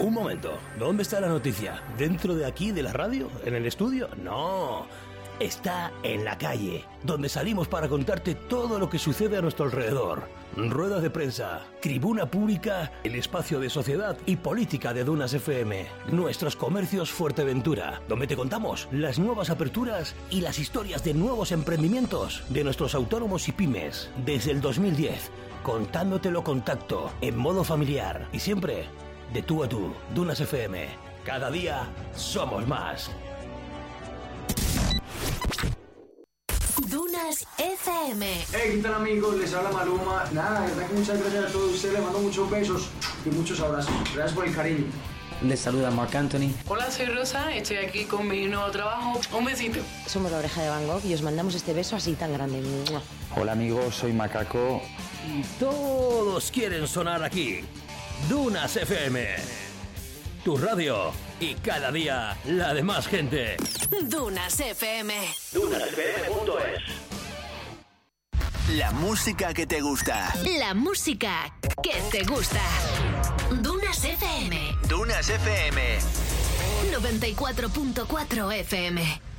Un momento, ¿dónde está la noticia? ¿Dentro de aquí, de la radio? ¿En el estudio? No, está en la calle, donde salimos para contarte todo lo que sucede a nuestro alrededor. Ruedas de prensa, tribuna pública, el espacio de sociedad y política de Dunas FM. Nuestros comercios Fuerteventura, donde te contamos las nuevas aperturas y las historias de nuevos emprendimientos de nuestros autónomos y pymes desde el 2010, contándotelo con tacto, en modo familiar y siempre de tú a tú. Dunas FM, cada día somos más. Dunas FM. Hey, ¿qué tal, amigos? Les habla Maluma. Nada, de verdad que muchas gracias a todos ustedes. Les mando muchos besos y muchos abrazos. Gracias por el cariño. Les saluda Marc Anthony. Hola, soy Rosa, estoy aquí con mi nuevo trabajo. Un besito. Somos La Oreja de Van Gogh y os mandamos este beso así tan grande. Hola, amigos, soy Macaco. Y todos quieren sonar aquí. Dunas FM, tu radio y cada día la de más gente. Dunas FM. DunasFM.es. La música que te gusta. La música que te gusta. Dunas FM. Dunas FM. 94.4 FM.